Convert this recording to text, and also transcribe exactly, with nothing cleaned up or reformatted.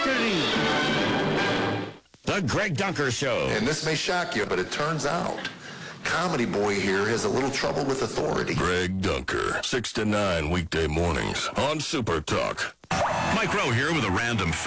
history. The Greg Dunker Show. And this may shock you, but it turns out Comedy Boy here has a little trouble with authority. Greg Dunker, six to nine weekday mornings on Super Talk. Mike Rowe here with a random